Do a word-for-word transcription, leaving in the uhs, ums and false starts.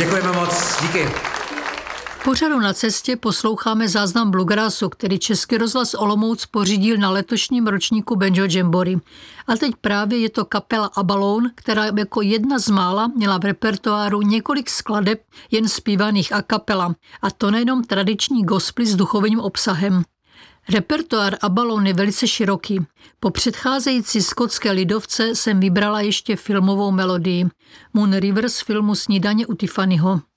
Děkujeme moc, díky. V pořadu Na cestě posloucháme záznam bluegrassu, který Český rozhlas Olomouc pořídil na letošním ročníku Banjo Jamboree. A teď právě je to kapela Abalone, která jako jedna z mála měla v repertoáru několik skladeb jen zpívaných a kapela. A to nejenom tradiční gospely s duchovním obsahem. Repertoár Abalone je velice široký. Po předcházející skotské lidovce jsem vybrala ještě filmovou melodii Moon River z filmu Snídaně u Tiffanyho.